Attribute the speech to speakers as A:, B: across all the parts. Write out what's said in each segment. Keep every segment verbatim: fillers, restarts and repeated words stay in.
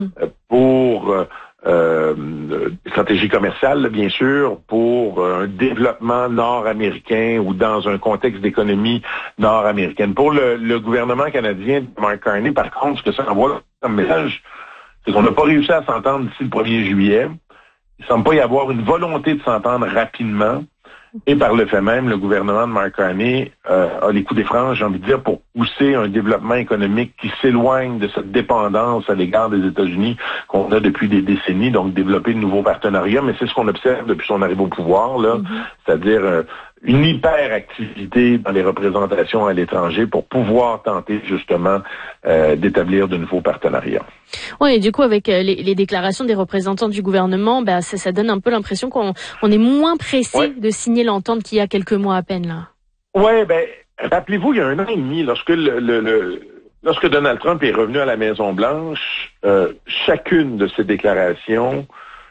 A: euh, pour euh, euh, stratégie commerciale, bien sûr, pour un développement nord-américain ou dans un contexte d'économie nord-américaine. Pour le, le gouvernement canadien de Mark Carney, par contre, ce que ça envoie comme message, c'est qu'on n'a pas réussi à s'entendre d'ici le premier juillet. Il ne semble pas y avoir une volonté de s'entendre rapidement. Et par le fait même, le gouvernement de Mark Carney euh, a les coups des franges, j'ai envie de dire, pour pousser un développement économique qui s'éloigne de cette dépendance à l'égard des États-Unis qu'on a depuis des décennies, donc développer de nouveaux partenariats. Mais c'est ce qu'on observe depuis son arrivée au pouvoir, là, mm-hmm. c'est-à-dire euh, une hyperactivité dans les représentations à l'étranger pour pouvoir tenter justement euh, d'établir de nouveaux partenariats.
B: Oui, et du coup, avec les, les déclarations des représentants du gouvernement, bah, ça, ça donne un peu l'impression qu'on on est moins pressé ouais. de signer l'entente qu'il y a quelques mois à peine, là.
A: Oui, ben, rappelez-vous, il y a un an et demi, lorsque le, le, le lorsque Donald Trump est revenu à la Maison-Blanche, euh, chacune de ses déclarations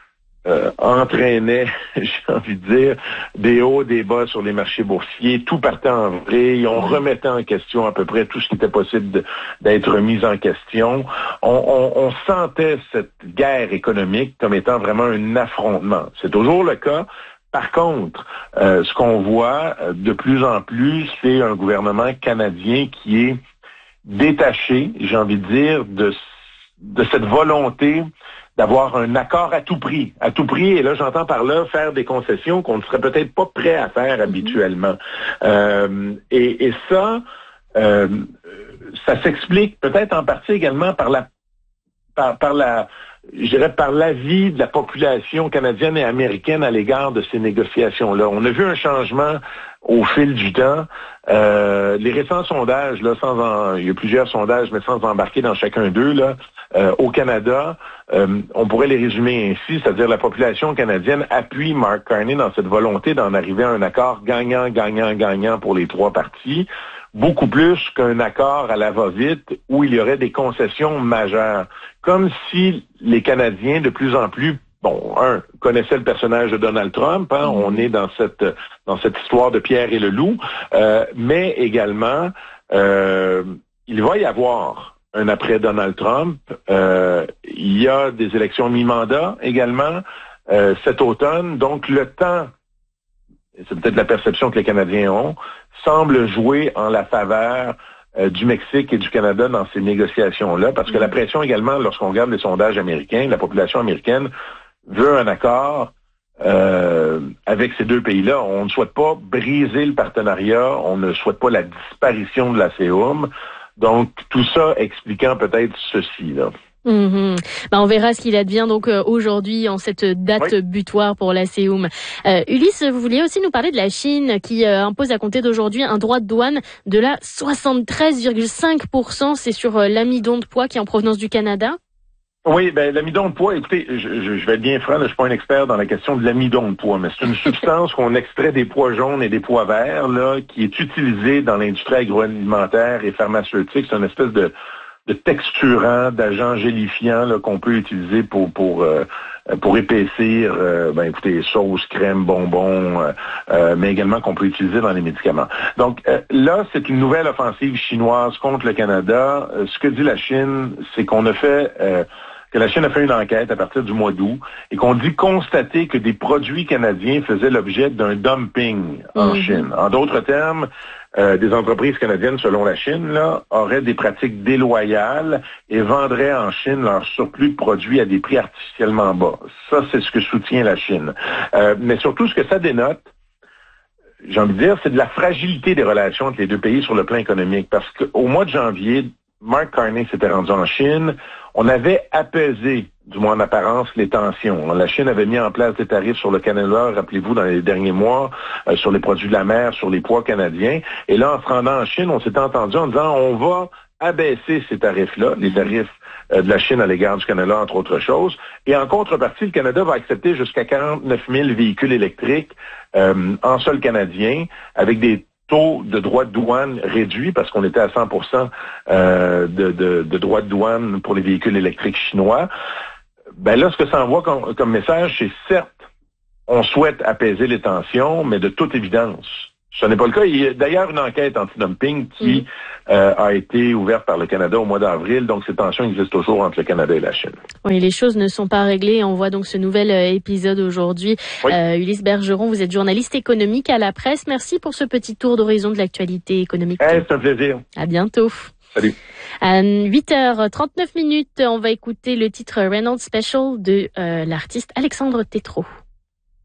A: Euh, entraînait, j'ai envie de dire, des hauts, des bas sur les marchés boursiers, tout partait en vrille, on remettait en question à peu près tout ce qui était possible de, d'être mis en question. On, on, on sentait cette guerre économique comme étant vraiment un affrontement. C'est toujours le cas. Par contre, euh, ce qu'on voit de plus en plus, c'est un gouvernement canadien qui est détaché, j'ai envie de dire, de, de cette volonté d'avoir un accord à tout prix. À tout prix, et là, j'entends par là faire des concessions qu'on ne serait peut-être pas prêt à faire habituellement. Euh, et, et ça, euh, ça s'explique peut-être en partie également par la par, par la je dirais par l'avis de la population canadienne et américaine à l'égard de ces négociations-là. On a vu un changement au fil du temps. Euh, les récents sondages, là, sans en, il y a plusieurs sondages, mais sans embarquer dans chacun d'eux, là, euh, au Canada, euh, on pourrait les résumer ainsi, c'est-à-dire la population canadienne appuie Mark Carney dans cette volonté d'en arriver à un accord gagnant, gagnant, gagnant pour les trois parties, beaucoup plus qu'un accord à la va-vite où il y aurait des concessions majeures. Comme si les Canadiens, de plus en plus, bon, un, connaissaient le personnage de Donald Trump, hein, on est dans cette dans cette histoire de Pierre et le loup, euh, mais également, euh, il va y avoir un après Donald Trump. Euh, il y a des élections mi-mandat également euh, cet automne, donc le temps, c'est peut-être la perception que les Canadiens ont, semble jouer en la faveur euh, du Mexique et du Canada dans ces négociations-là, parce que la pression également, lorsqu'on regarde les sondages américains, la population américaine veut un accord euh, avec ces deux pays-là. On ne souhaite pas briser le partenariat, on ne souhaite pas la disparition de la C E U M. Donc, tout ça expliquant peut-être ceci, là.
B: Mmh. Ben, on verra ce qu'il advient donc euh, aujourd'hui en cette date oui. butoir pour la C E U M. Euh, Ulysse, vous vouliez aussi nous parler de la Chine qui euh, impose à compter d'aujourd'hui un droit de douane de la soixante-treize virgule cinq pour cent. C'est sur euh, l'amidon de poids qui est en provenance du Canada.
A: Oui, ben l'amidon de poids, écoutez, je, je, je vais être bien franc, là, je suis pas un expert dans la question de l'amidon de poids, mais c'est une substance qu'on extrait des pois jaunes et des pois verts, là, qui est utilisée dans l'industrie agroalimentaire et pharmaceutique. C'est une espèce de de texturant, d'agent gélifiant là, qu'on peut utiliser pour pour euh, pour épaissir, euh, ben écoutez, sauce, crème, bonbons, euh, euh, mais également qu'on peut utiliser dans les médicaments. Donc euh, là, c'est une nouvelle offensive chinoise contre le Canada. Euh, ce que dit la Chine, c'est qu'on a fait euh, que la Chine a fait une enquête à partir du mois d'août et qu'on dit constater que des produits canadiens faisaient l'objet d'un dumping en mm-hmm. Chine. En d'autres termes, euh, des entreprises canadiennes, selon la Chine, là, auraient des pratiques déloyales et vendraient en Chine leur surplus de produits à des prix artificiellement bas. Ça, c'est ce que soutient la Chine. Euh, mais surtout, ce que ça dénote, j'ai envie de dire, c'est de la fragilité des relations entre les deux pays sur le plan économique. Parce qu'au mois de janvier, Mark Carney s'était rendu en Chine. On avait apaisé, du moins en apparence, les tensions. La Chine avait mis en place des tarifs sur le Canada, rappelez-vous, dans les derniers mois, euh, sur les produits de la mer, sur les pois canadiens. Et là, en se rendant en Chine, on s'était entendu en disant on va abaisser ces tarifs-là, les tarifs euh, de la Chine à l'égard du Canada, entre autres choses. Et en contrepartie, le Canada va accepter jusqu'à quarante-neuf mille véhicules électriques euh, en sol canadien, avec des taux de droits de douane réduits, parce qu'on était à cent pour cent euh, de, de, de droits de douane pour les véhicules électriques chinois. Ben là, ce que ça envoie comme, comme message, c'est certes, on souhaite apaiser les tensions, mais de toute évidence, Ce n'est pas le cas. Il y a d'ailleurs une enquête anti-dumping qui mmh. euh, a été ouverte par le Canada au mois d'avril. Donc, ces tensions existent toujours entre le Canada et la Chine.
B: Oui, les choses ne sont pas réglées. On voit donc ce nouvel euh, épisode aujourd'hui. Oui. Euh, Ulysse Bergeron, vous êtes journaliste économique à la presse. Merci pour ce petit tour d'horizon de l'actualité économique.
A: Hey, c'est un plaisir.
B: À bientôt.
A: Salut.
B: À huit heures trente-neuf minutes, on va écouter le titre Reynolds Special de euh, l'artiste Alexandre Tétrault.